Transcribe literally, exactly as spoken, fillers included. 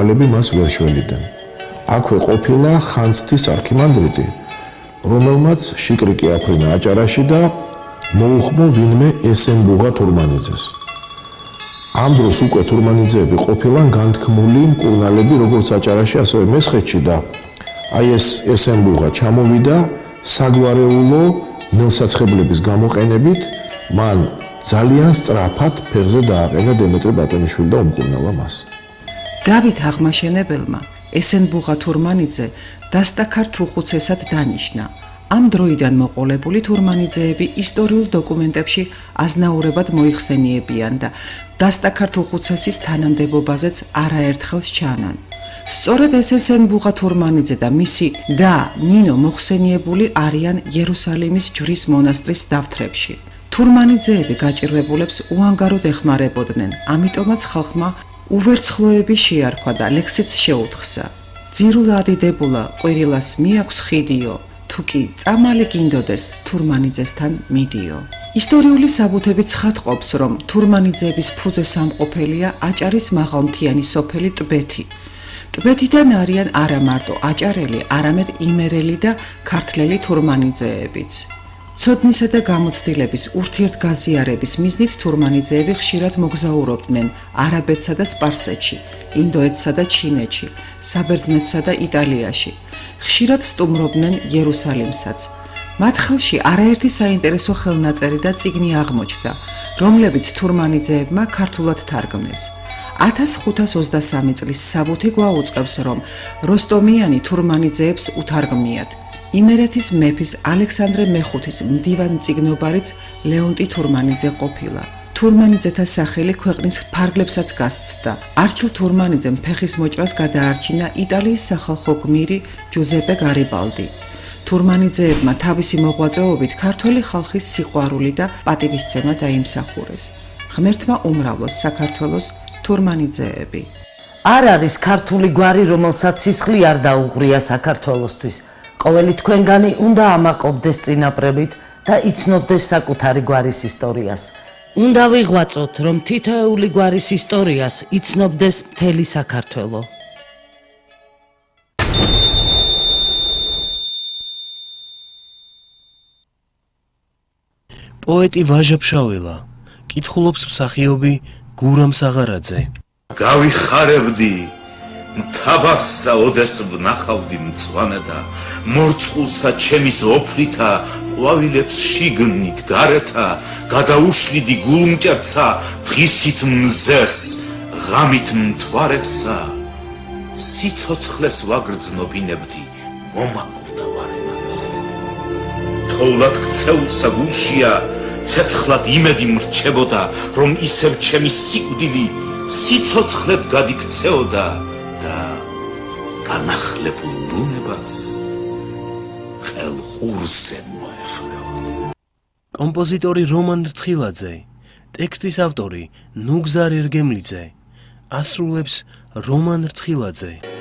მკურნალები მას ვერ შველიდნენ. აქვე ყოფილა ხანძთის არქიმანდრიტი, რომელმაც შიკრიკი აფრინა აჭარაში და მოუხმო ვინმე ესენბუღა თურმანიძეს. ამ დროს უკვე თურმანიძეები ყოფილან განთქმული მკურნალები როგორც აჭარაში, ასევე მესხეთში და აი ეს ესენბუღა ჩამოვიდა საგვარეულო ნელსაცხებლების გამოყენებით, მან ძალიან სწრაფად ფეხზე დააყენა დემეტრე ბატონიშვილი და უმკურნალა მას. დავით აღმაშენებელმა ესენბუღა თურმანიძე დასტაქარ თუხუცესად დანიშნა. ამ დროიდან მოყოლებული თურმანიძეები ისტორიულ დოკუმენტებში აზნაურებად მოიხსენიებიან და დასტაქარ თუხუცესის თანამდებობაზეც არაერთხელ სჩანან. სწორედ ეს ესენბუღა თურმანიძე და მისი და ნინო მოხსენიებული არიან იერუსალიმის ჯვრის მონასტრის დავთრებში. თურმანიძეები გაჭირვებულებს უანგაროდ ეხმარებოდნენ, ამიტომაც ხალხმა უვერცხლოები შეარქვა და ლექსიც შეუთხსა. ძირულა ადიდებულა ყვირილას მიაქვს ხიდიო, თუკი წამალი გინდოდეს თურმანიძესთან მიდიო. ისტორიული საბუთები ცხადყოფს, რომ თურმანიძეების ფუძე სამყოფელია აჭარის მაღალმთიანი სოფელი ტბეთი. ტბეთიდან არიან არა მარტო აჭარელი, არამედ იმერელი და ქართლელი თურმანიძეებიც. ცოდნისა და გამოცდილების ურთიერთგაზიარების მიზნით თურმანიძეები ხშირად მოგზაურობდნენ არაბეთსა და სპარსეთში, ინდოეთსა და ჩინეთში, საბერძნეთსა და იტალიაში. ხშირად სტუმრობდნენ იერუსალიმსაც. მათ ხელში არაერთი საინტერესო ხელნაწერი და წიგნი აღმოჩნდა, რომლებიც თურმანიძეებმა ქართულად თარგმნეს. ათას ხუთას ოცდასამი წლის საბუთი გვაუწყებს, რომ როსტომიანი თურმანიძეებს უთარგმნიათ. იმერეთის მეფის ალექსანდრე მეხუთის მდივანმწიგნობარიც ლეონტი თურმანიძე ყოფილა. თურმანიძეთა სახელი ქვეყნის ფარგლებსაც გასცდა. არჩილ თურმანიძემ ფეხის მოჭრას გადაარჩინა იტალიის სახალხო გმირი ჯუზეპე გარიბალდი. თურმანიძეებმა თავისი მოღვაწეობით ქართველი ხალხის სიყვარული და პატივისცემა დაიმსახურეს. ღმერთმა უმრავლოს საქართველოს თურმანიძეები. არ არის ქართული გვარი, რომელსაც სისხლი არ დაუღრია საქართველოსთვის. ყოველი თქვენგანი უნდა ამაყობდეს წინაპრებით და იცნობდეს საკუთარი გვარის ისტორიას. უნდა ვიღვაწოთ, რომ თითოეული გვარის ისტორიას იცნობდეს მთელი საქართველო. პოეტი ვაჟა ფშაველა კითხულობს მსახიობი გურამ საღარაძე. გავიხარებდი მთავარსა ოდეს ვნახავდი მწვანე და მორწყულსა ჩემის ოფლითა ყვავილებს შიგნით გარეთა გადაუშლიდი გულმჭერცა დღისით მზეს ღამით მთვარესა სიცოცხლეს ვაგრძნობინებდი მომაკვდა ვარენას თოვლად ქცეულსა გულშია ცეცხლად იმედი მრჩებოდა რომ ისევ ჩემი სიკვდილი სიცოცხლეთ გადიქცეოდა და განახლებულ ბუნებას ხელხურზე მოეხმეოდა. კომპოზიტორი რომან რცხილაძე, ტექსტის ავტორი ნუგზარ ერგემლიძე, ასრულებს რომან რცხილაძე.